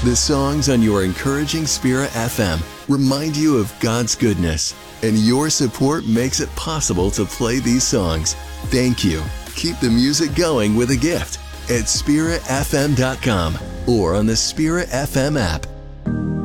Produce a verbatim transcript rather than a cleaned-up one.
The songs on your Encouraging Spirit F M remind you of God's goodness, and your support makes it possible to play these songs. Thank you. Keep the music going with a gift at spirit f m dot com or on the Spirit F M app.